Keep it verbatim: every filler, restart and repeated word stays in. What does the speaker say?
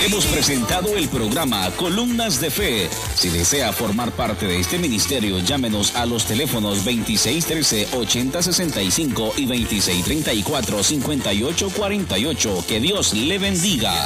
Hemos presentado el programa Columnas de Fe. Si desea formar parte de este ministerio, llámenos a los teléfonos veintiséis trece, ochenta sesenta y cinco y veintiséis treinta y cuatro, cincuenta y ocho cuarenta y ocho. Que Dios le bendiga.